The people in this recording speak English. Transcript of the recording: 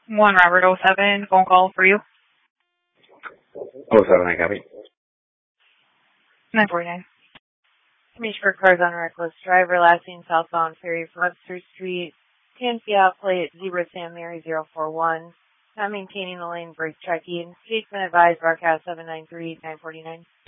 One Robert oh 07, phone call for you. Oh, 7, I copy. 949. Reach for cars on reckless driver, last seen southbound ferry from Webster Street, 10 Fiat plate, Zebra Sam Mary 041. Not maintaining the lane, brake checking. State's been advised, broadcast 793-949.